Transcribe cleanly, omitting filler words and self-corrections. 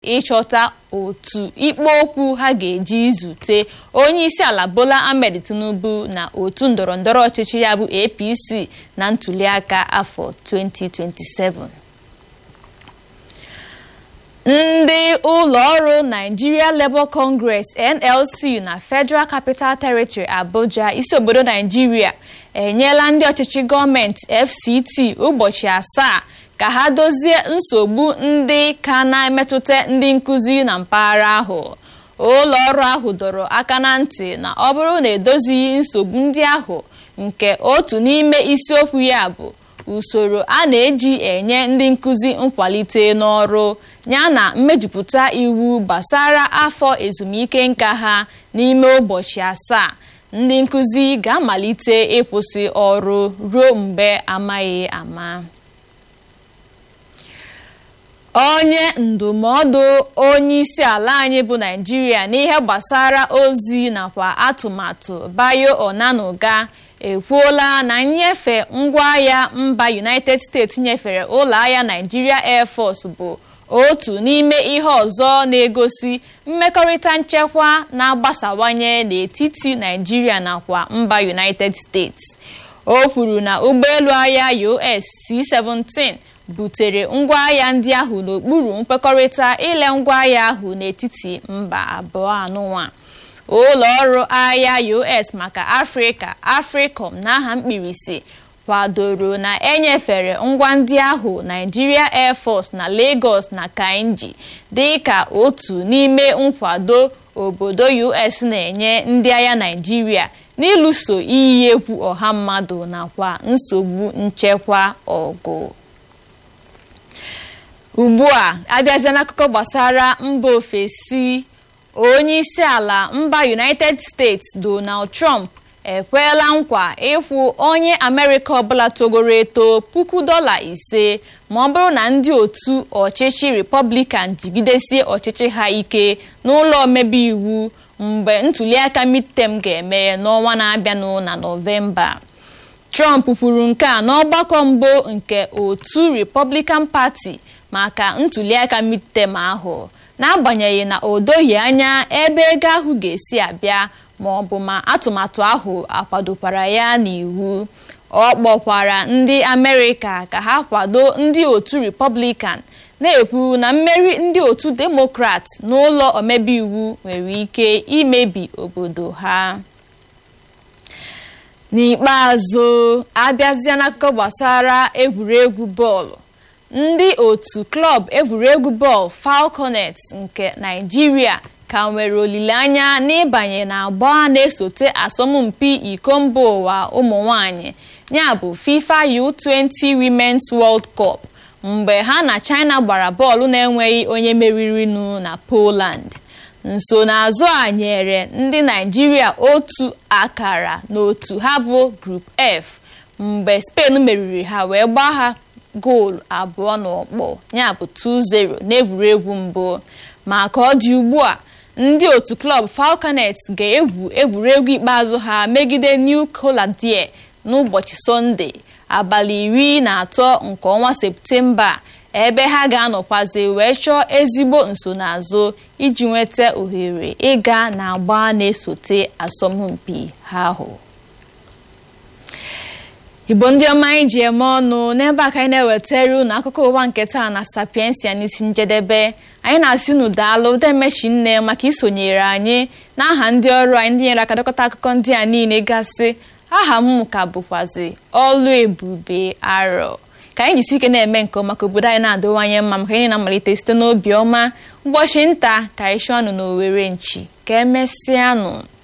ịchọta otu ikpe okwu ha ga-eji zute onye isi ala Bola Ahmed Tinubu na otu ndọrọndọrọ ọchịchị ya bụ APC na ntuliaka afọ 2027. Ndị ụlọọrụ Nigeria Labour Congress NLC na Federal Capital Territory Abuja, isi obodo Nigeria, enyela ndị ọchịchị gọọmenti FCT ụbọchị 7 ka ha dozie nsogbu ndị ka na-emetụta ndị nkụzi na mpaghara ahụ. Ụlọọrụ ahụ dọrọ aka na ntị na ọ bụrụ na edozighị nsogbu ndị ahụ, nke otu n'ime isiokwu ya bụ usoro a na-eji enye ndị nkụzi nkwalite n'ọrụ yana mmejupụta iwu gbasara afọ ezumike nka ha n'ime ụbọchị 7, ndị nkụzi ga-amalite ịkwụsị ọrụ ruo mgbe amaghị ama. Onye ndụmọdụ onye isi ala anyị bụ Naịjirịa n'ihe gbasara ozi nakwa atụmatụ Bayo Onanuga ekwuola na nnyefe ngwaahịa mba United States nyefere ụlọ ahịa Nigeria Air Force bụ otu n'ime ihe ọzọ na-egosi mmekọrịta nchekwa na-agbasawanye n'etiti Nigeria nakwa mba United States. O kwuru na ụgbọelu agha US C-17 butere ngwaahịa ndị ahụ n'okpuru nkwekọrịta ile ngwaahịa ahụ n'etiti mba abụọ anụnwa. Ụlọ ọrụ agha US maka Afrịka AFRICOM n'aha mkpirisi kwadoro na enyefere ngwa ndị ahụ Nigeria Air Force na Lagos na Kainji dịka otu n'ime nkwado obodo US na-enye ndị agha Nigeria n'ịlụso iyi egwu ọha mmadụ nakwa nsogbu nchekwa ọgụ. Ugbu a abịazia n'akụkọ gbasara mba ofesi. Onye isi ala mba United States Donald Trump ekweela nkwa ịkwụ onye Amerịka ọbụla togoro eto $5,000 ma ọ bụrụ na ndị otu ọchịchị Republican jigidesie ọchịchị ha ike n'ụlọ omebe iwu mgbe ntuliaka midterm ga-eme n'ọnwa na-abịanụ na Nọvemba. Trump kwuru nke a n'ọgbakọ mbụ nke otu Republican Party maka ntuliaka midterm ahụ, n'agbanyeghị na o doghị anya ebe ego ahụ ga-esi abịa ma ọ bụ ma atụmatụ ahụ akwadokwara ya n'iwu. Ọ kpọkwara ndị Amerịka ka ha kwado ndị otu Republican, na-ekwu na mmeri ndị otu Democrat n'ụlọ omebe iwu nwere ike imebi obodo ha. N'ikpeazụ, abịazịa n'akụkọ gbasara egwuregwu bọọlụ. Ndị otu klọb egwuregwu bọọlụ Falconets nke Nigeria ka nwere olileanya n'ịbanye n'agba na-esote asọmpi iko mba ụwa ụmụ nwanyị, ya bụ FIFA U20 Women's World Cup, mgbe ha na China gbara bọọlụ na-enweghị onye meririnụ na Poland. Nsonaazụ a nyere ndị Nigeria otu akara n'otu ha bụ Group F, mgbe Spain meriri ha wee gbaa ha goolu 2-0, ya bụ 2-0 n'egwuregwu mbụ. Ma ka ọ dị ugbu a, ndị otu klọb Falconets ga-egwu egwuregwu ikpeazụ ha megide New Caledonia n'ụbọchị Sọnde, abalị 13 nke ọnwa Septemba, ebe ha ga-anọkwazi wee chọọ ezigbo nsonaazụ iji nweta ohere ịga n'agba na-esote asọmpi ha ahụ. Igbo ndị ọma anyị ji eme ọnụ, n'ebe a ka anyị na-ewetara unu akụkọ ụwa nke taa na Sapiensia n'isi njedebe. Anyị na-asị unu daalụ demechi nne maka isonyere anyị n'aha ndị ọrụ anyị ndị nyere aka dekọta akụkọ ndị a niile gasị. Aha m ka bụkwazi Oluebube Arọ. Ka anyị jisi ike na-eme nke ọma ka obodo anyị na-adịwanye mma, maka anyị na-amalite site n'obi ọma. Ụbọchị nta ka anyị chụọ anụ n'Owerre nchi ka emesịanụ.